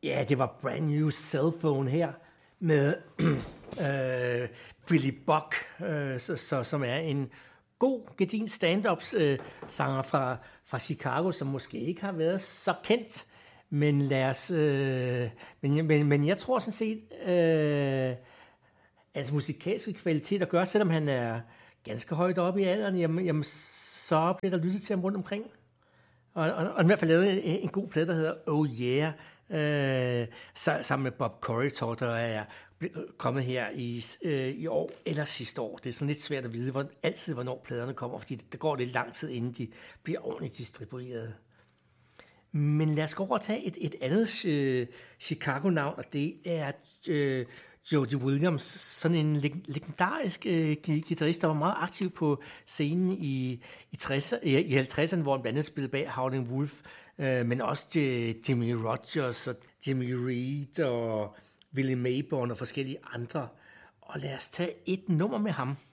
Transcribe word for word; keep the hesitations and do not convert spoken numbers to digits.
Ja, det var Brand New Cell Phone her med øh, Billy Buck, øh, så, så, som er en god, gedin stand-ups øh, sanger fra, fra Chicago, som måske ikke har været så kendt, men lad os, øh, men, men, men jeg tror sådan set, øh, altså musikalske kvaliteter gør, selvom han er ganske højt oppe i alderen, jamen, jamen så bliver der lyttet til ham rundt omkring. Og, og, og i hvert fald lavet en, en god plade, der hedder Oh Yeah, øh, sammen med Bob Corritore, der er kommet her i, øh, i år eller sidste år. Det er sådan lidt svært at vide, hvor, altid hvornår pladerne kommer, fordi det, det går lidt lang tid, inden de bliver ordentligt distribueret. Men lad os gå over og tage et, et andet øh, Chicago-navn, og det er øh, Jody Williams, sådan en leg- legendarisk øh, guitarist, der var meget aktiv på scenen i, i, tresserne, i halvtredserne, hvor han blandt andet spillede bag Howlin' Wolf, øh, men også til Jimmy Rogers og Jimmy Reed og Willie Mayborn og forskellige andre. Og lad os tage et nummer med ham.